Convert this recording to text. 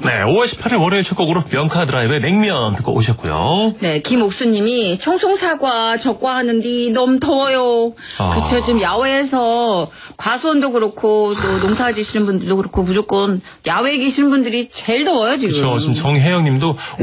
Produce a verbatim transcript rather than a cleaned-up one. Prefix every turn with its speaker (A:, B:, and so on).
A: 네, 오월 십팔일 월요일 첫 곡으로 명카 드라이브의 냉면 듣고 오셨고요.
B: 네, 김옥수님이 청송사과 적과하는데 너무 더워요.
A: 아.
B: 그렇죠. 지금 야외에서 과수원도 그렇고 또 농사 지시는 분들도 그렇고 무조건 야외에 계시는 분들이 제일 더워요 지금.
A: 그렇죠. 지금 정혜영님도